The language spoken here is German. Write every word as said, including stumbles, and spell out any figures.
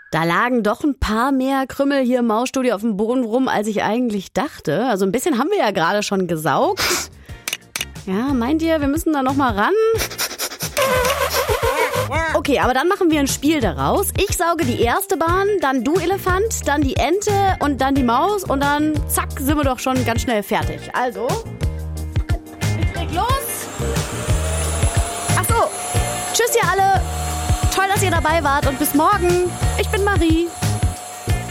Da lagen doch ein paar mehr Krümmel hier im Mausstudio auf dem Boden rum, als ich eigentlich dachte. Also ein bisschen haben wir ja gerade schon gesaugt. Ja, meint ihr, wir müssen da noch mal ran? Okay, aber dann machen wir ein Spiel daraus. Ich sauge die erste Bahn, dann du Elefant, dann die Ente und dann die Maus und dann zack, sind wir doch schon ganz schnell fertig. Also, ich leg los. Ach so, tschüss ihr alle. Toll, dass ihr dabei wart und bis morgen. Ich bin Marie.